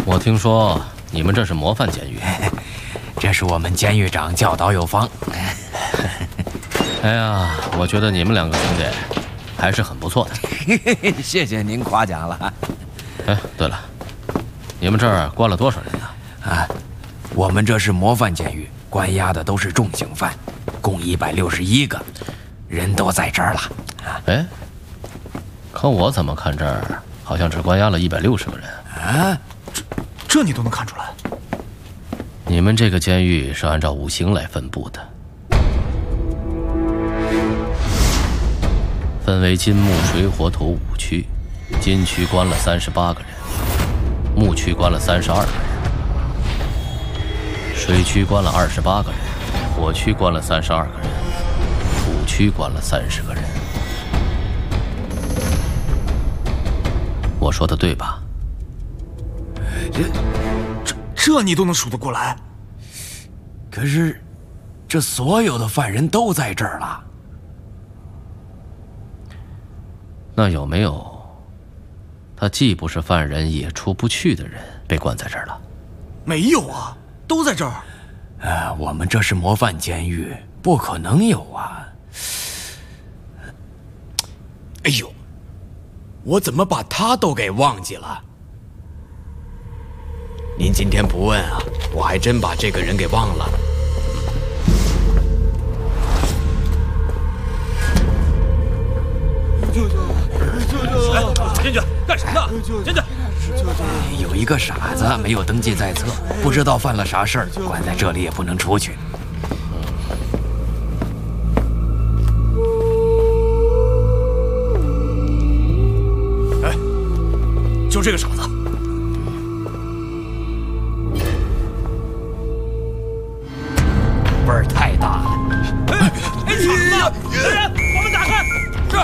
我听说你们这是模范监狱， 这是我们监狱长教导有方。 哎呀，我觉得你们两个兄弟还是很不错的。 谢谢您夸奖了。 哎，对了，你们这儿关了多少人呢？ 啊，我们这是模范监狱，关押的都是重刑犯，共161个，人都在这儿了。 哎，可我怎么看这儿好像只关押了160个人啊？ 这你都能看出来？ 你们这个监狱是按照五行来分布的，分为金木水火土5区，金区关了38个人，木区关了32个人，水区关了28个人，火区关了32个人，土区关了30个人。我说的对吧？ 这你都能数得过来？ 可是，这所有的犯人都在这儿了。 那有没有他既不是犯人也出不去的人被关在这儿了？ 没有啊，都在这儿。 我们这是模范监狱，不可能有啊。 哎呦，我怎么把他都给忘记了？您今天不问啊，我还真把这个人给忘了。 进去干什么呢？进去！ 有一个傻子没有登记在册，不知道犯了啥事儿，关在这里也不能出去。 哎，就这个傻子。 味儿太大了。 哎，抢什么？来人！